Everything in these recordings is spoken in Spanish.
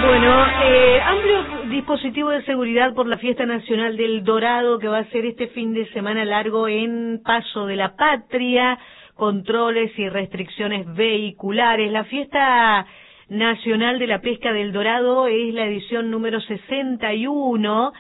Bueno, amplio dispositivo de seguridad por la Fiesta Nacional del Dorado que va a ser este fin de semana largo en Paso de la Patria, controles y restricciones vehiculares. La Fiesta Nacional de la Pesca del Dorado es la edición número 61,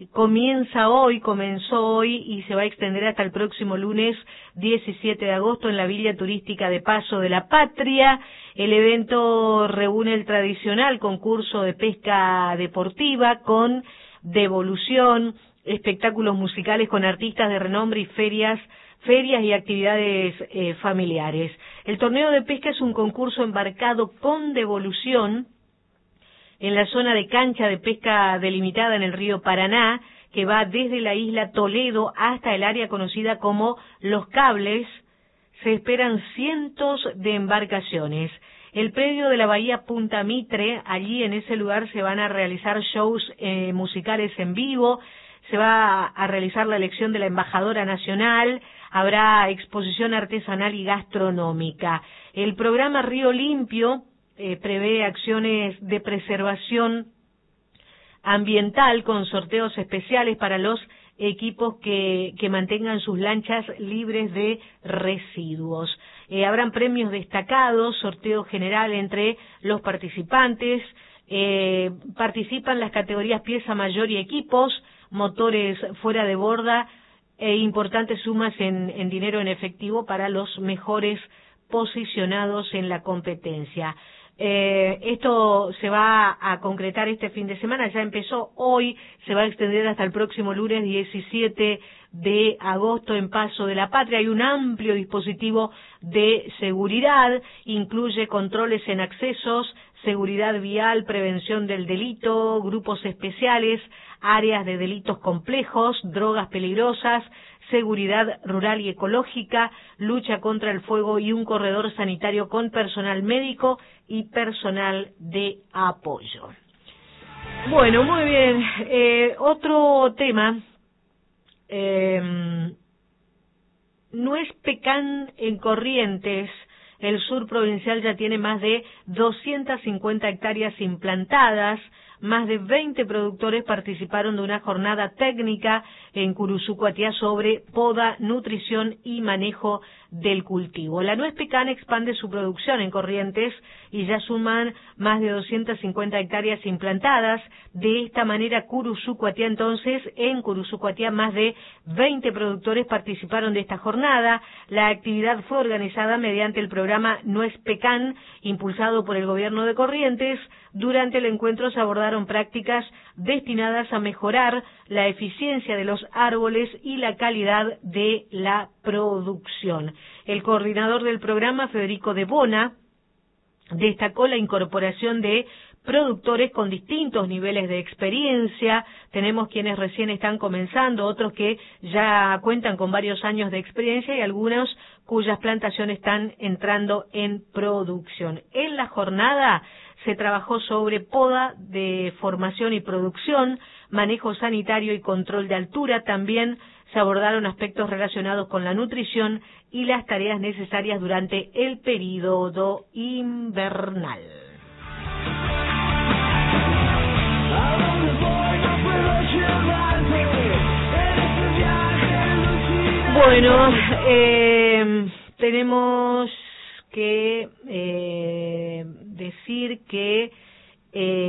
comenzó hoy y se va a extender hasta el próximo lunes 17 de agosto en la Villa Turística de Paso de la Patria. El evento reúne el tradicional concurso de pesca deportiva con devolución, espectáculos musicales con artistas de renombre y ferias y actividades familiares. El torneo de pesca es un concurso embarcado con devolución en la zona de cancha de pesca delimitada en el río Paraná, que va desde la isla Toledo hasta el área conocida como Los Cables. Se esperan cientos de embarcaciones. El predio de la bahía Punta Mitre, allí en ese lugar se van a realizar shows musicales en vivo, se va a realizar la elección de la embajadora nacional, habrá exposición artesanal y gastronómica. El programa Río Limpio prevé acciones de preservación ambiental con sorteos especiales para los equipos que mantengan sus lanchas libres de residuos. Habrán premios destacados, sorteo general entre los participantes, participan las categorías pieza mayor y equipos, motores fuera de borda e importantes sumas en dinero en efectivo para los mejores posicionados en la competencia. Esto se va a concretar este fin de semana, ya empezó hoy, se va a extender hasta el próximo lunes 17 de agosto en Paso de la Patria. Hay un amplio dispositivo de seguridad, incluye controles en accesos, seguridad vial, prevención del delito, grupos especiales, áreas de delitos complejos, drogas peligrosas, seguridad rural y ecológica, lucha contra el fuego y un corredor sanitario con personal médico y personal de apoyo. Bueno, muy bien. Otro tema. Nuez Pecan en Corrientes, el sur provincial ya tiene más de 250 hectáreas implantadas. Más de 20 productores participaron de una jornada técnica en Curuzú-Cuatiá sobre poda, nutrición y manejo del cultivo. La nuez pecan expande su producción en Corrientes y ya suman más de 250 hectáreas implantadas. De esta manera, Curuzú-Cuatiá, entonces, en Curuzú-Cuatiá más de 20 productores participaron de esta jornada. La actividad fue organizada mediante el programa Nuez Pecan, impulsado por el gobierno de Corrientes. Durante el encuentro se abordaron prácticas destinadas a mejorar la eficiencia de los árboles y la calidad de la producción. El coordinador del programa, Federico de Bona, destacó la incorporación de productores con distintos niveles de experiencia. Tenemos quienes recién están comenzando, otros que ya cuentan con varios años de experiencia y algunos cuyas plantaciones están entrando en producción. En la jornada se trabajó sobre poda de formación y producción, manejo sanitario y control de altura. También se abordaron aspectos relacionados con la nutrición y las tareas necesarias durante el período invernal. Bueno, tenemos que decir que